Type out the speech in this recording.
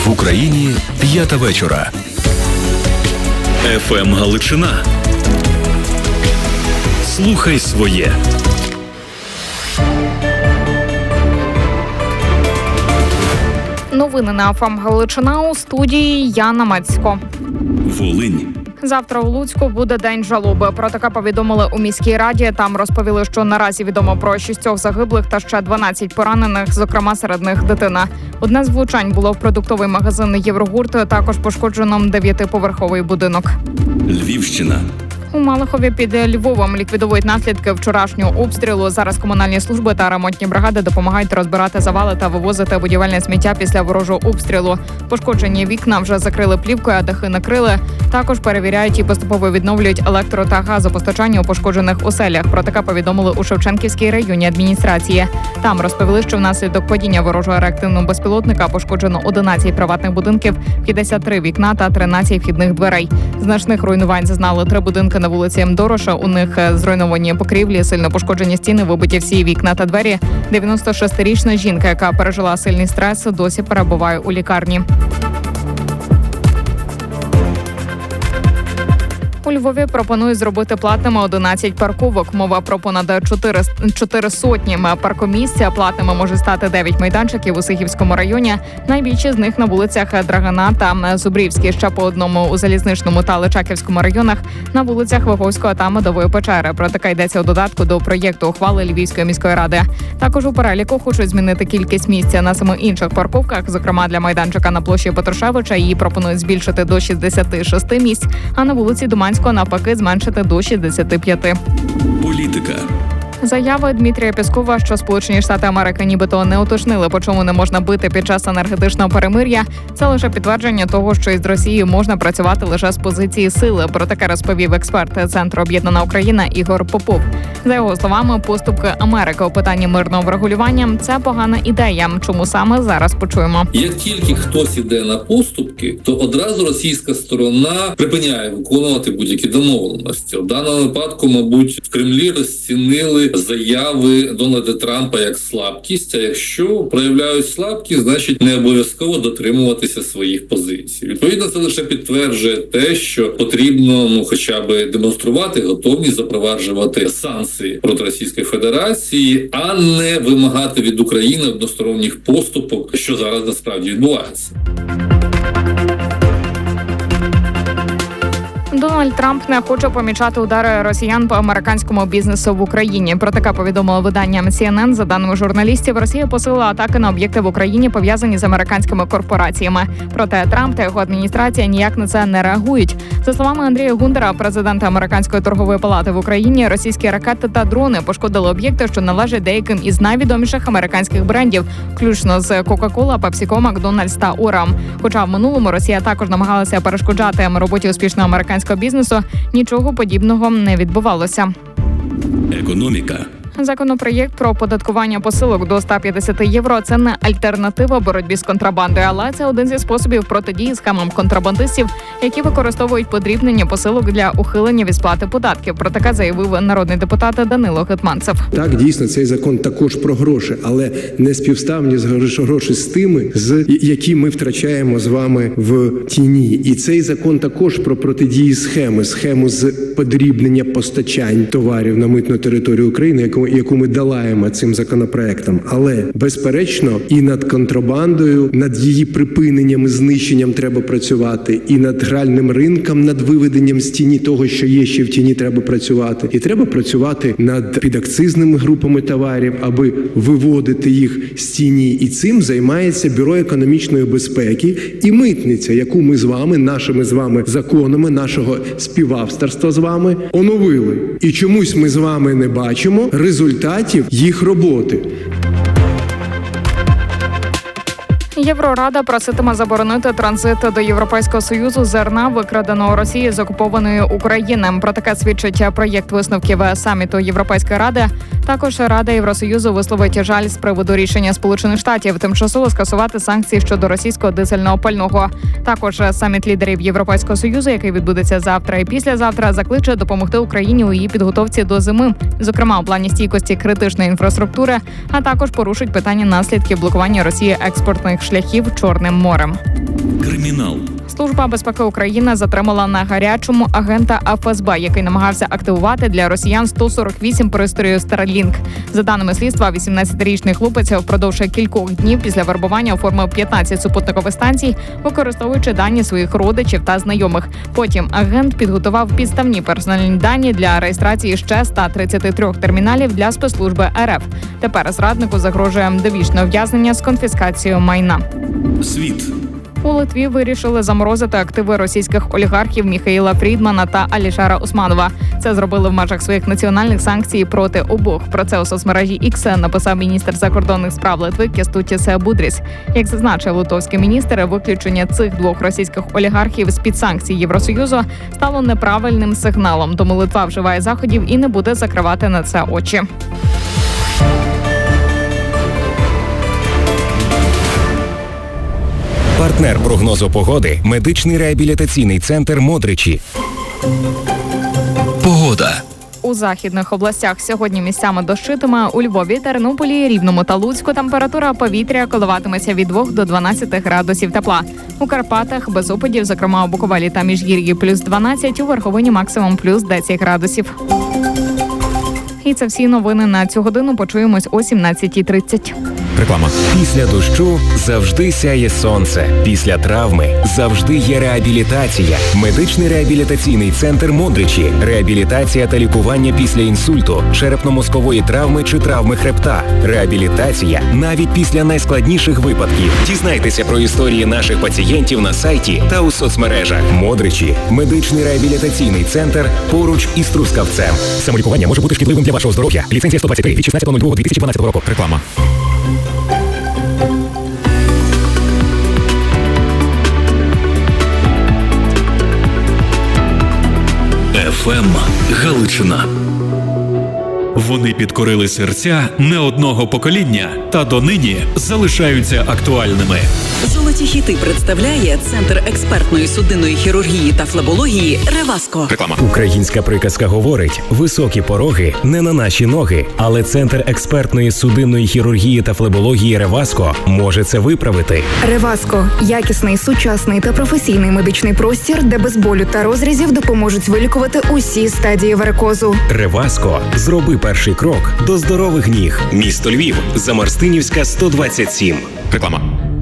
В Україні 5 вечора. ФМ Галичина. Слухай своє. Новини на ФМ Галичина, у студії Яна Мацько. Волинь. Завтра у Луцьку буде день жалоби. Про таке повідомили у міській раді. Там розповіли, що наразі відомо про 6 загиблих та ще 12 поранених, зокрема серед них дитина. Одне з влучань було в продуктовий магазин «Єврогурт», також пошкоджено 9-поверховий будинок. Львівщина. У Малахові під Львовом ліквідовують наслідки вчорашнього обстрілу. Зараз комунальні служби та ремонтні бригади допомагають розбирати завали та вивозити будівельне сміття після ворожого обстрілу. Пошкоджені вікна вже закрили плівкою, а дахи накрили. Також перевіряють і поступово відновлюють електро- та газопостачання у пошкоджених оселях. Про таке повідомили у Шевченківській районній адміністрації. Там розповіли, що внаслідок падіння ворожого реактивного безпілотника пошкоджено 11 приватних будинків, 53 вікна та 13 вхідних дверей. Значних руйнувань зазнали 3 будинки на вулиці Дороша. У них зруйновані покрівлі, сильно пошкоджені стіни, вибиті всі вікна та двері. 96-річна жінка, яка пережила сильний стрес, досі перебуває у лікарні. У Львові пропонують зробити платними 11 парковок. Мова про понад 400 паркомісць. Платними може стати 9 майданчиків у Сихівському районі. Найбільші з них на вулицях Драгана та Зубрівській, ще по одному у Залізничному та Личаківському районах, на вулицях Виговського та Медової Печери. Про таке йдеться у додатку до проєкту ухвали Львівської міської ради. Також у переліку хочуть змінити кількість місць на 7 інших парковках. Зокрема, для майданчика на площі Петрушевича її пропонують збільшити до 66 місць, а на вулиці Думанського навпаки зменшити до 65. Політика. Заяви Дмитрія Пєскова, що Сполучені Штати Америки нібито не уточнили, по чому не можна бити під час енергетичного перемир'я, це лише підтвердження того, що із Росією можна працювати лише з позиції сили. Про таке розповів експерт Центру «Об'єднана Україна» Ігор Попов. За його словами, поступки Америки у питанні мирного врегулювання – це погана ідея. Чому саме, зараз почуємо. Як тільки хтось іде на поступки, то одразу російська сторона припиняє виконувати будь-які домовленості. В даному випадку, мабуть, в Кремлі розцінили заяви Дональда Трампа як слабкість, а якщо проявляють слабкість, значить не обов'язково дотримуватися своїх позицій. Відповідно, це лише підтверджує те, що потрібно хоча б демонструвати готовність запроваджувати санкції проти Російської Федерації, а не вимагати від України односторонніх поступок, що зараз насправді відбувається. Дональд Трамп не хоче помічати удари росіян по американському бізнесу в Україні. Про таке повідомило видання CNN. За даними журналістів, Росія посилила атаки на об'єкти в Україні, пов'язані з американськими корпораціями. Проте Трамп та його адміністрація ніяк на це не реагують. За словами Андрія Гундера, президента Американської торгової палати в Україні, російські ракети та дрони пошкодили об'єкти, що належать деяким із найвідоміших американських брендів, включно з Coca-Cola, PepsiCo, McDonald's та Orem. Хоча в минулому Росія також намагалася перешкоджати роботі успішного американського бізнесу, нічого подібного не відбувалося. Економіка. Законопроєкт про оподаткування посилок до 150 євро – це не альтернатива боротьбі з контрабандою, але це один зі способів протидії схемам контрабандистів, які використовують подрібнення посилок для ухилення від сплати податків. Про таке заявив народний депутат Данило Гетманцев. Так, дійсно, цей закон також про гроші, але не співставні гроші з тими, які ми втрачаємо з вами в тіні. І цей закон також про протидії схему з подрібнення постачань товарів на митну територію України, яку ми долаємо цим законопроектом. Але, безперечно, і над контрабандою, над її припиненням і знищенням треба працювати, і над гральним ринком, над виведенням з тіні того, що є ще в тіні, треба працювати. І треба працювати над підакцизними групами товарів, аби виводити їх з тіні. І цим займається Бюро економічної безпеки і митниця, яку ми з вами, нашими з вами законами, нашого співавторства з вами оновили. І чомусь ми з вами не бачимо результатів їх роботи. Єврорада проситиме заборонити транзит до Європейського Союзу зерна, викраденого Росією з окупованої України. Про таке свідчить проєкт висновків саміту Європейської ради. Також Рада Євросоюзу висловить жаль з приводу рішення Сполучених Штатів тимчасово скасувати санкції щодо російського дизельного пального. Також саміт лідерів Європейського Союзу, який відбудеться завтра і післязавтра, закличе допомогти Україні у її підготовці до зими, зокрема у плані стійкості критичної інфраструктури, а також порушить питання наслідків блокування Росії експортних шляхів Чорним морем. Кримінал. Служба безпеки України затримала на гарячому агента ФСБ, який намагався активувати для росіян 148 пристроїв Starlink. За даними слідства, 18-річний хлопець впродовж кількох днів після вербування оформив 15 супутникових станцій, використовуючи дані своїх родичів та знайомих. Потім агент підготував підставні персональні дані для реєстрації ще 133 терміналів для спецслужби РФ. Тепер зраднику загрожує довічне ув'язнення з конфіскацією майна. Світ. У Литві вирішили заморозити активи російських олігархів Міхаїла Фрідмана та Алішера Усманова. Це зробили в межах своїх національних санкцій проти обох. Про це у соцмережі X написав міністр закордонних справ Литви Кестутіс Будріс. Як зазначив литовський міністр, виключення цих двох російських олігархів з-під санкцій Євросоюзу стало неправильним сигналом, тому Литва вживає заходів і не буде закривати на це очі. Партнер прогнозу погоди – медичний реабілітаційний центр «Модричі». Погода. У західних областях сьогодні місцями дощитиме. У Львові, Тернополі, Рівному та Луцьку температура повітря коливатиметься від 2 до 12 градусів тепла. У Карпатах без опадів, зокрема у Буковелі та Міжгір'ї плюс 12, у Верховині максимум плюс 10 градусів. І це всі новини на цю годину. Почуємось о 17:30. Реклама. Після дощу завжди сяє сонце. Після травми завжди є реабілітація. Медичний реабілітаційний центр «Модричі». Реабілітація та лікування після інсульту, черепно-мозкової травми чи травми хребта. Реабілітація навіть після найскладніших випадків. Дізнайтеся про історії наших пацієнтів на сайті та у соцмережах. «Модричі» – медичний реабілітаційний центр поруч із Трускавцем. Самолікування може бути шкідливим для вашого здоров'я. Ліцензія 123 від 16.02.2012 року. Реклама. ФМ Галичина. Вони підкорили серця не одного покоління та донині залишаються актуальними. Золоті хіти представляє Центр експертної судинної хірургії та флебології «Реваско». Реклама. Українська приказка говорить: високі пороги не на наші ноги. Але Центр експертної судинної хірургії та флебології «Реваско» може це виправити. «Реваско» – якісний, сучасний та професійний медичний простір, де без болю та розрізів допоможуть вилікувати усі стадії варикозу. «Реваско» – зроби перший крок до здорових ніг. Місто Львів, Замарстинівська, 127. Реклама.